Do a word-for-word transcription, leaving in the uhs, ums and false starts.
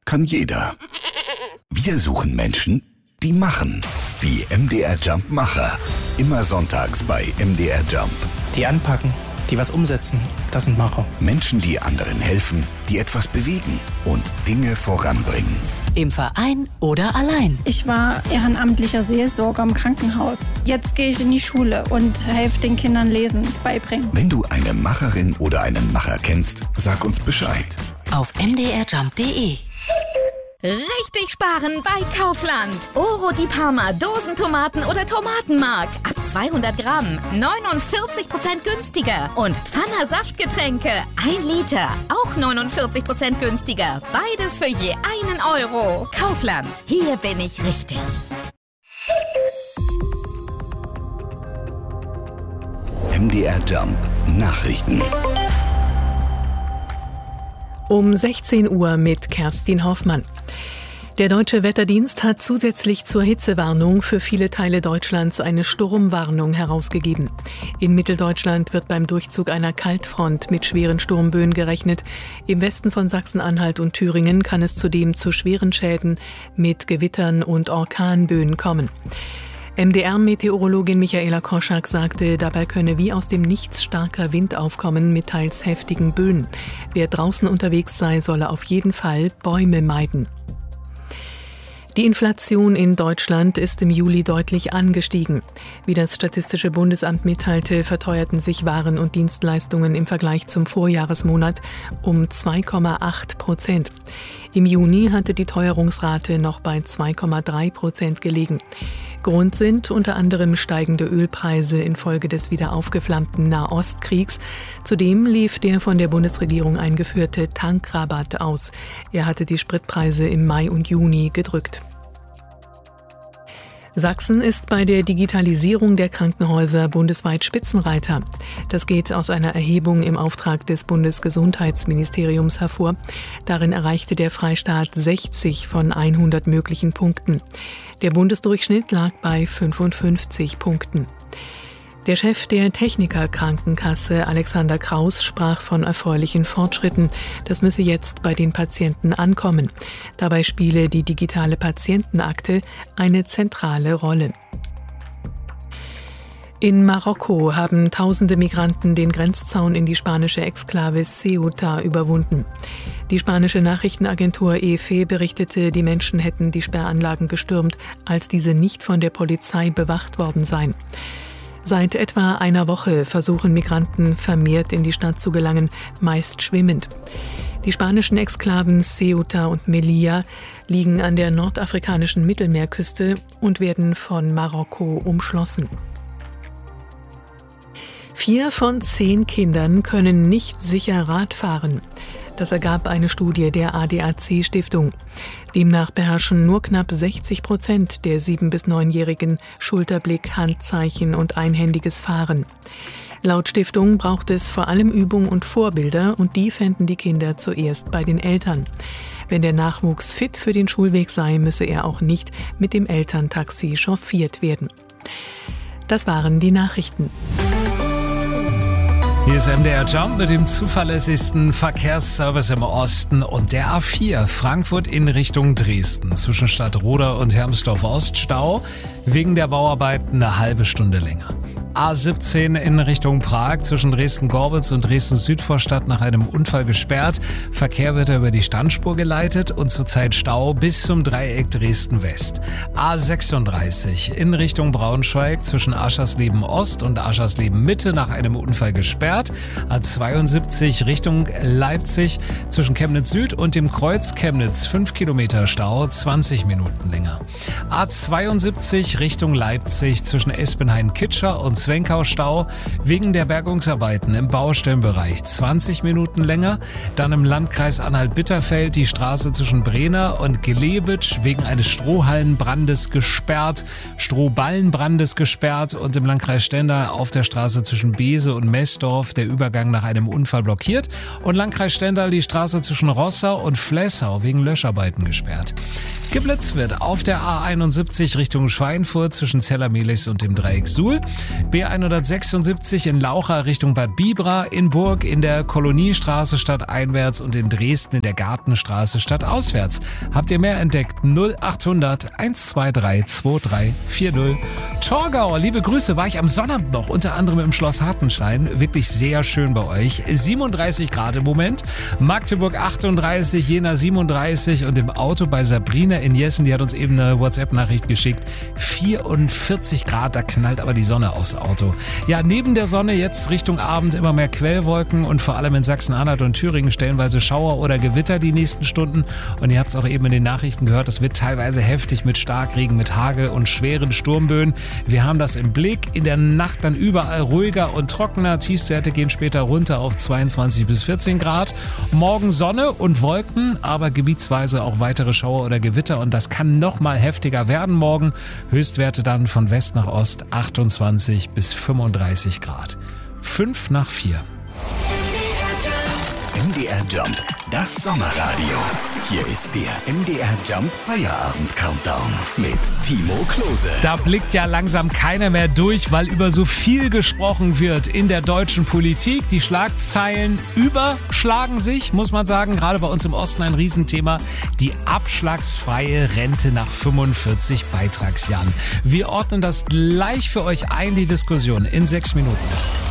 kann jeder. Wir suchen Menschen, die machen. Die M D R Jump Macher. Immer sonntags bei M D R Jump. Die anpacken, die was umsetzen, das sind Macher. Menschen, die anderen helfen, die etwas bewegen und Dinge voranbringen. Im Verein oder allein. Ich war ehrenamtlicher Seelsorger im Krankenhaus. Jetzt gehe ich in die Schule und helfe den Kindern Lesen beibringen. Wenn du eine Macherin oder einen Macher kennst, sag uns Bescheid. Auf m d r jump punkt d e. Richtig sparen bei Kaufland. Oro di Parma, Dosentomaten oder Tomatenmark. Ab zweihundert Gramm, neunundvierzig Prozent günstiger. Und Pfanner Saftgetränke, ein Liter, auch neunundvierzig Prozent günstiger. Beides für je einen Euro. Kaufland, hier bin ich richtig. M D R Jump Nachrichten. Um sechzehn Uhr mit Kerstin Hoffmann. Der Deutsche Wetterdienst hat zusätzlich zur Hitzewarnung für viele Teile Deutschlands eine Sturmwarnung herausgegeben. In Mitteldeutschland wird beim Durchzug einer Kaltfront mit schweren Sturmböen gerechnet. Im Westen von Sachsen-Anhalt und Thüringen kann es zudem zu schweren Schäden mit Gewittern und Orkanböen kommen. M D R-Meteorologin Michaela Koschak sagte, dabei könne wie aus dem Nichts starker Wind aufkommen mit teils heftigen Böen. Wer draußen unterwegs sei, solle auf jeden Fall Bäume meiden. Die Inflation in Deutschland ist im Juli deutlich angestiegen. Wie das Statistische Bundesamt mitteilte, verteuerten sich Waren und Dienstleistungen im Vergleich zum Vorjahresmonat um zwei Komma acht Prozent. Im Juni hatte die Teuerungsrate noch bei zwei Komma drei Prozent gelegen. Grund sind unter anderem steigende Ölpreise infolge des wieder aufgeflammten Nahostkriegs. Zudem lief der von der Bundesregierung eingeführte Tankrabatt aus. Er hatte die Spritpreise im Mai und Juni gedrückt. Sachsen ist bei der Digitalisierung der Krankenhäuser bundesweit Spitzenreiter. Das geht aus einer Erhebung im Auftrag des Bundesgesundheitsministeriums hervor. Darin erreichte der Freistaat sechzig von hundert möglichen Punkten. Der Bundesdurchschnitt lag bei fünfundfünfzig Punkten. Der Chef der Techniker-Krankenkasse, Alexander Kraus, sprach von erfreulichen Fortschritten. Das müsse jetzt bei den Patienten ankommen. Dabei spiele die digitale Patientenakte eine zentrale Rolle. In Marokko haben tausende Migranten den Grenzzaun in die spanische Exklave Ceuta überwunden. Die spanische Nachrichtenagentur E F E berichtete, die Menschen hätten die Sperranlagen gestürmt, als diese nicht von der Polizei bewacht worden seien. Seit etwa einer Woche versuchen Migranten vermehrt in die Stadt zu gelangen, meist schwimmend. Die spanischen Exklaven Ceuta und Melilla liegen an der nordafrikanischen Mittelmeerküste und werden von Marokko umschlossen. Vier von zehn Kindern können nicht sicher Rad fahren. Das ergab eine Studie der A D A C-Stiftung. Demnach beherrschen nur knapp sechzig Prozent der sieben- bis neunjährigen Schulterblick, Handzeichen und einhändiges Fahren. Laut Stiftung braucht es vor allem Übung und Vorbilder und die fänden die Kinder zuerst bei den Eltern. Wenn der Nachwuchs fit für den Schulweg sei, müsse er auch nicht mit dem Elterntaxi chauffiert werden. Das waren die Nachrichten. Hier ist M D R Jump mit dem zuverlässigsten Verkehrsservice im Osten und der A vier Frankfurt in Richtung Dresden. Zwischen Stadtroda und Hermsdorf Ost Stau, wegen der Bauarbeiten eine halbe Stunde länger. A siebzehn in Richtung Prag, zwischen Dresden-Gorbitz und Dresden-Südvorstadt nach einem Unfall gesperrt. Verkehr wird über die Standspur geleitet und zurzeit Stau bis zum Dreieck Dresden-West. A sechsunddreißig in Richtung Braunschweig, zwischen Aschersleben-Ost und Aschersleben-Mitte nach einem Unfall gesperrt. A zweiundsiebzig Richtung Leipzig, zwischen Chemnitz-Süd und dem Kreuz Chemnitz fünf Kilometer Stau, zwanzig Minuten länger. A zweiundsiebzig Richtung Leipzig, zwischen Espenhain-Kitscher und Zwenkau-Stau wegen der Bergungsarbeiten im Baustellenbereich zwanzig Minuten länger. Dann im Landkreis Anhalt-Bitterfeld die Straße zwischen Brenner und Gelebitsch wegen eines Strohhallenbrandes gesperrt, Strohballenbrandes gesperrt und im Landkreis Stendal auf der Straße zwischen Bese und Messdorf der Übergang nach einem Unfall blockiert und Landkreis Stendal die Straße zwischen Rossau und Flessau wegen Löscharbeiten gesperrt. Geblitzt wird auf der A einundsiebzig Richtung Schweinfurt zwischen Zella-Mehlis und dem Dreieck Suhl. B hundertsechsundsiebzig in Laucha Richtung Bad Bibra, in Burg in der Koloniestraße stadteinwärts und in Dresden in der Gartenstraße stadtauswärts. Habt ihr mehr entdeckt? null achthundert hundertzweiundzwanzig drei vier null. Torgau, liebe Grüße, war ich am Sonnabend noch, unter anderem im Schloss Hartenstein. Wirklich sehr schön bei euch. siebenunddreißig Grad im Moment. Magdeburg achtunddreißig, Jena siebenunddreißig und im Auto bei Sabrina in Jessen, die hat uns eben eine WhatsApp-Nachricht geschickt. vierundvierzig Grad, da knallt aber die Sonne aufs Auto. Ja, neben der Sonne jetzt Richtung Abend immer mehr Quellwolken und vor allem in Sachsen-Anhalt und Thüringen stellenweise Schauer oder Gewitter die nächsten Stunden. Und ihr habt es auch eben in den Nachrichten gehört, das wird teilweise heftig mit Starkregen, mit Hagel und schweren Sturmböen. Wir haben das im Blick. In der Nacht dann überall ruhiger und trockener. Tiefstwerte gehen später runter auf zweiundzwanzig bis vierzehn Grad. Morgen Sonne und Wolken, aber gebietsweise auch weitere Schauer oder Gewitter. Und das kann noch mal heftiger werden morgen. Höchstwerte dann von West nach Ost achtundzwanzig bis fünfunddreißig Grad. Fünf nach vier. M D R Jump, das Sommerradio. Hier ist der M D R Jump Feierabend Countdown mit Timo Klose. Da blickt ja langsam keiner mehr durch, weil über so viel gesprochen wird in der deutschen Politik. Die Schlagzeilen überschlagen sich, muss man sagen. Gerade bei uns im Osten ein Riesenthema. Die abschlagsfreie Rente nach fünfundvierzig Beitragsjahren. Wir ordnen das gleich für euch ein, die Diskussion in sechs Minuten.